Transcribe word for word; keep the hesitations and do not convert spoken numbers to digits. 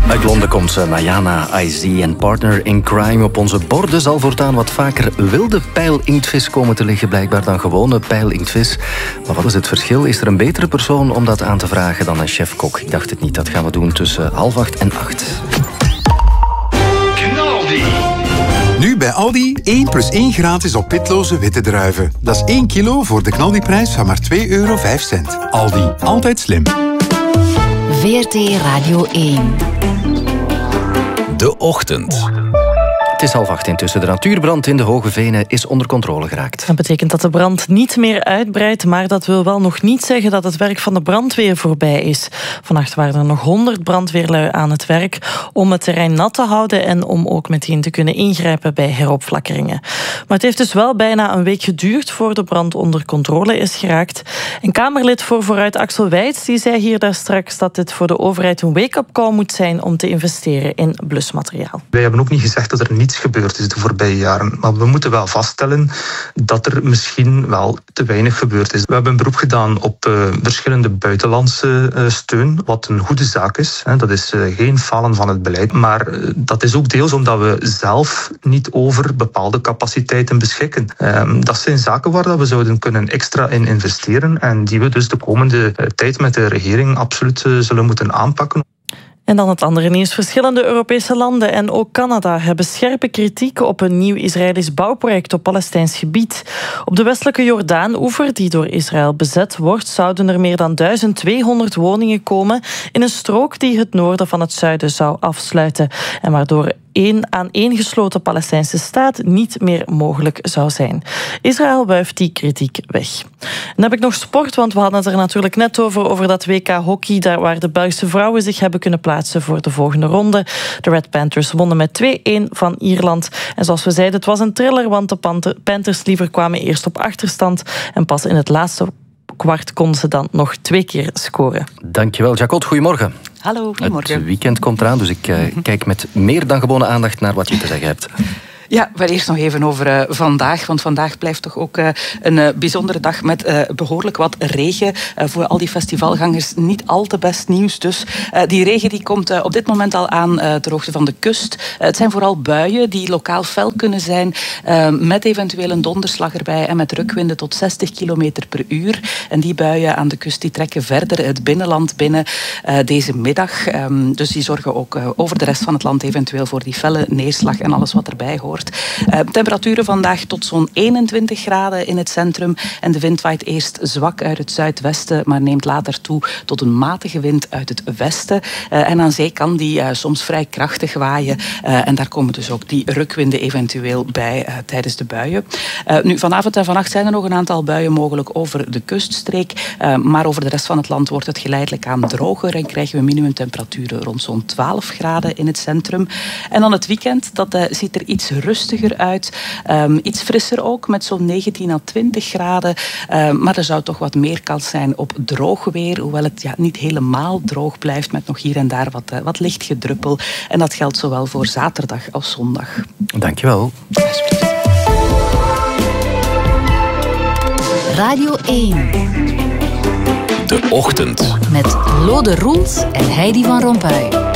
Uit Londen komt ze, Mayana I Z en partner in crime. Op onze borden zal voortaan wat vaker wilde pijlinktvis komen te liggen, blijkbaar, dan gewone pijlinktvis. Maar wat is het verschil? Is er een betere persoon om dat aan te vragen dan een chef-kok? Ik dacht het niet. Dat gaan we doen tussen half acht en acht. Knaldi. Nu bij Aldi één plus één gratis op pitloze witte druiven. Dat is één kilo voor de Knaldi-prijs van maar twee euro vijf cent. Aldi, altijd slim. V R T Radio één. De Ochtend. Het is half acht intussen. De natuurbrand in de Hoge Venen is onder controle geraakt. Dat betekent dat de brand niet meer uitbreidt, maar dat wil wel nog niet zeggen dat het werk van de brandweer voorbij is. Vannacht waren er nog honderd brandweerlui aan het werk om het terrein nat te houden en om ook meteen te kunnen ingrijpen bij heropflakkeringen. Maar het heeft dus wel bijna een week geduurd voor de brand onder controle is geraakt. En Kamerlid voor Vooruit Axel Wijts die zei hier daar straks dat dit voor de overheid een wake-up call moet zijn om te investeren in blusmateriaal. Wij hebben ook niet gezegd dat er niets gebeurd is de voorbije jaren. Maar we moeten wel vaststellen dat er misschien wel te weinig gebeurd is. We hebben een beroep gedaan op uh, verschillende buitenlandse uh, steun, wat een goede zaak is. Hè. Dat is uh, geen falen van het beleid. Maar uh, dat is ook deels omdat we zelf niet over bepaalde capaciteiten beschikken. Um, dat zijn zaken waar we zouden kunnen extra in investeren en die we dus de komende uh, tijd met de regering absoluut uh, zullen moeten aanpakken. En dan het andere nieuws. Verschillende Europese landen en ook Canada hebben scherpe kritiek op een nieuw Israëlisch bouwproject op Palestijns gebied. Op de westelijke Jordaan-oever, die door Israël bezet wordt, zouden er meer dan duizend tweehonderd woningen komen in een strook die het noorden van het zuiden zou afsluiten. En waardoor een aaneengesloten Palestijnse staat niet meer mogelijk zou zijn. Israël wuift die kritiek weg. Dan heb ik nog sport, want we hadden het er natuurlijk net over, over dat W K hockey, daar waar de Belgische vrouwen zich hebben kunnen plaatsen voor de volgende ronde. De Red Panthers wonnen met twee-één van Ierland. En zoals we zeiden, het was een thriller, want de Panthers liever kwamen eerst op achterstand en pas in het laatste kwart konden ze dan nog twee keer scoren. Dankjewel, Jacot. Goedemorgen. Hallo, goedemorgen. Het weekend komt eraan, dus ik uh, kijk met meer dan gewone aandacht naar wat je te zeggen hebt. Ja, maar eerst nog even over uh, vandaag. Want vandaag blijft toch ook uh, een uh, bijzondere dag met uh, behoorlijk wat regen. Uh, voor al die festivalgangers niet al te best nieuws. Dus uh, die regen die komt uh, op dit moment al aan uh, ter hoogte van de kust. Uh, het zijn vooral buien die lokaal fel kunnen zijn. Uh, met eventueel een donderslag erbij en met rukwinden tot zestig kilometer per uur. En die buien aan de kust die trekken verder het binnenland binnen uh, deze middag. Um, dus die zorgen ook uh, over de rest van het land eventueel voor die felle neerslag en alles wat erbij hoort. Uh, temperaturen vandaag tot zo'n eenentwintig graden in het centrum. En de wind waait eerst zwak uit het zuidwesten, maar neemt later toe tot een matige wind uit het westen. Uh, en aan zee kan die uh, soms vrij krachtig waaien. Uh, en daar komen dus ook die rukwinden eventueel bij uh, tijdens de buien. Uh, nu, vanavond en vannacht zijn er nog een aantal buien mogelijk over de kuststreek. Uh, maar over de rest van het land wordt het geleidelijk aan droger en krijgen we minimumtemperaturen rond zo'n twaalf graden in het centrum. En dan het weekend, dat uh, ziet er iets rustiger uit. Um, iets frisser ook, met zo'n negentien à twintig graden. Um, maar er zou toch wat meer kans zijn op droog weer, hoewel het ja, niet helemaal droog blijft, met nog hier en daar wat, uh, wat licht gedruppel. En dat geldt zowel voor zaterdag als zondag. Dankjewel. Alsjeblieft. Radio één. De Ochtend. Met Lode Roels en Heidi van Rompuy.